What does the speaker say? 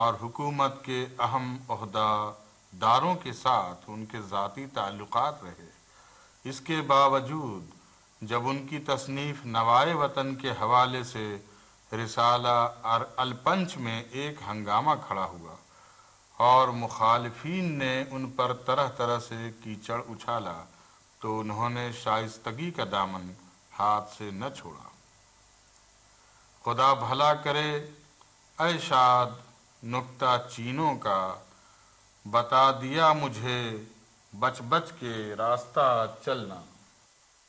और हुकूमत के अहम ओहदादारों के साथ उनके ज़ाती ताल्लुकात रहे। इसके बावजूद जब उनकी तसनीफ़ नवाए वतन के हवाले से रिसाला और अलपंच में एक हंगामा खड़ा हुआ और मुखालिफिन ने उन पर तरह तरह से कीचड़ उछाला, तो उन्होंने शाइस्तगी का दामन हाथ से न छोड़ा। खुदा भला करे ऐ शाद नुक्ता चीनों का, बता दिया मुझे बच बच के रास्ता चलना।